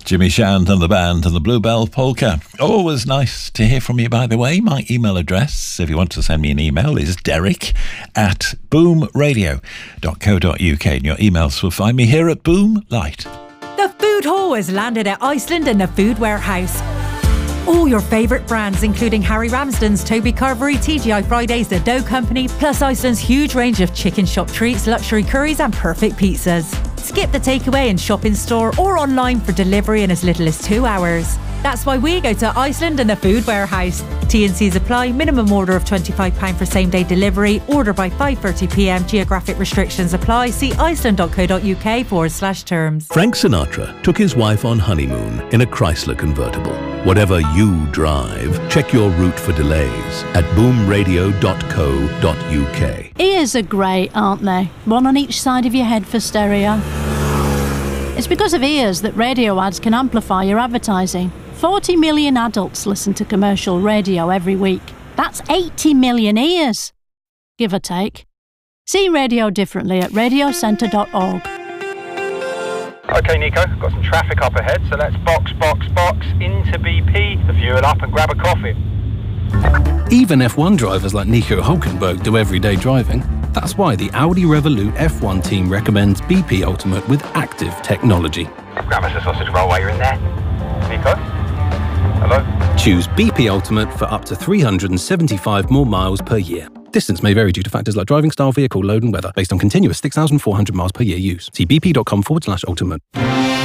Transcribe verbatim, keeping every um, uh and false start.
Jimmy Shand and the band and the Bluebell Polka. Always nice to hear from you, by the way. My email address, if you want to send me an email, is derek at boom radio dot co dot uk. And your emails will find me here at Boom Light. The Food Hall has landed at Iceland in the Food Warehouse. All your favourite brands, including Harry Ramsden's, Toby Carvery, T G I Fridays, The Dough Company, plus Iceland's huge range of chicken shop treats, luxury curries and perfect pizzas. Skip the takeaway and shop in store or online for delivery in as little as two hours. That's why we go to Iceland and the Food Warehouse. T and C's apply. Minimum order of twenty-five pounds for same day delivery. Order by five thirty p m. Geographic restrictions apply. See iceland dot co dot uk forward slash terms. Frank Sinatra took his wife on honeymoon in a Chrysler convertible. Whatever you drive, check your route for delays at boom radio dot co dot uk. Ears are great, aren't they? One on each side of your head for stereo. It's because of ears that radio ads can amplify your advertising. forty million adults listen to commercial radio every week. That's eighty million ears, give or take. See radio differently at radio centre dot org. OK, Nico, got some traffic up ahead, so let's box, box, box into B P, the fuel up and grab a coffee. Even F one drivers like Nico Hulkenberg do everyday driving. That's why the Audi Revolut F one team recommends B P Ultimate with active technology. Grab us a sausage roll while you're in there. Nico? Hello? Choose B P Ultimate for up to three hundred seventy-five more miles per year. Distance may vary due to factors like driving style, vehicle, load and weather, based on continuous six thousand four hundred miles per year use. See bp.com forward slash ultimate.